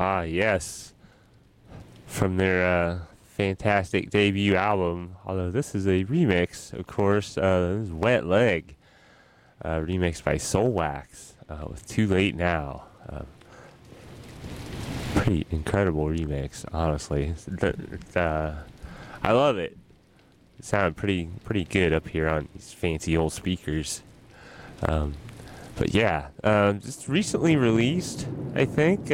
Ah, yes. From their fantastic debut album. Although this is a remix, of course. This is Wet Leg, remixed by Soulwax with Too Late Now. Pretty incredible remix, honestly. I love it. It sounded pretty good up here on these fancy old speakers. But yeah, just recently released, I think.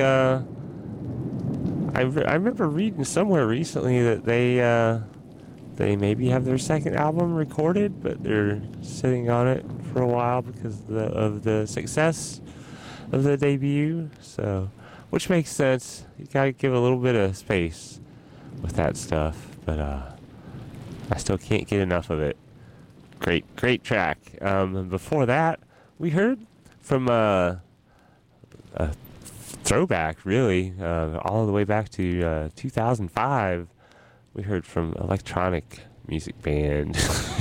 I remember reading somewhere recently that they maybe have their second album recorded, but they're sitting on it for a while because of the success of the debut. So, which makes sense. You gotta give a little bit of space with that stuff, but I still can't get enough of it. Great track. And before that, we heard from a throwback, really, all the way back to 2005. We heard from electronic music band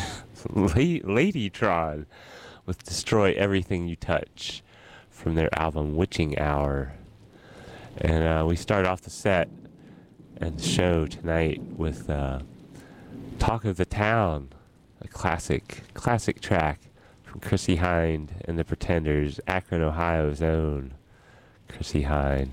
Ladytron with "Destroy Everything You Touch" from their album Witching Hour. And we start off the set and the show tonight with "Talk of the Town," a classic track from Chrissie Hynde and the Pretenders, Akron, Ohio's own Chrissie Hynde,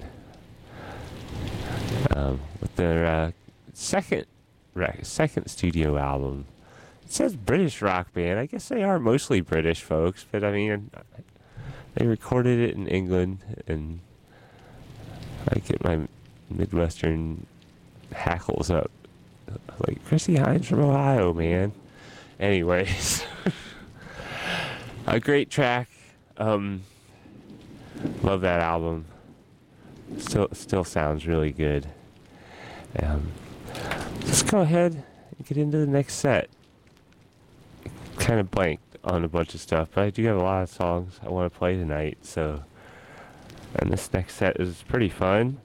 with their second studio album. It says British rock band. I guess they are mostly British folks, but I mean, they recorded it in England, and I get my Midwestern hackles up. Like, Chrissie Hynde's from Ohio, man. Anyways, a great track. Love that album. Still sounds really good. Let's go ahead and get into the next set. Kind of blanked on a bunch of stuff, but I do have a lot of songs I want to play tonight. So, and this next set is pretty fun.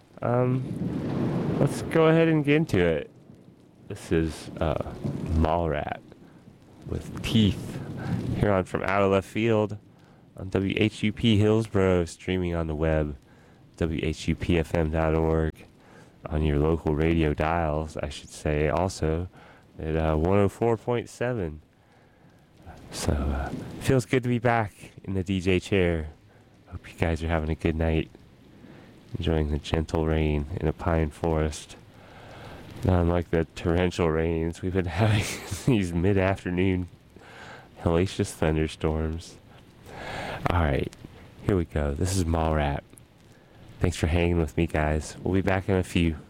Let's go ahead and get into it. This is Mallrat with Teeth, here on From Out of Left Field on WHUP Hillsborough, streaming on the web, WHUPFM.org, on your local radio dials, I should say, also at 104.7. So, feels good to be back in the DJ chair. Hope you guys are having a good night, enjoying the gentle rain in a pine forest. Not unlike the torrential rains we've been having, these mid-afternoon hellacious thunderstorms. Alright, here we go. This is Mallrat. Thanks for hanging with me, guys. We'll be back in a few.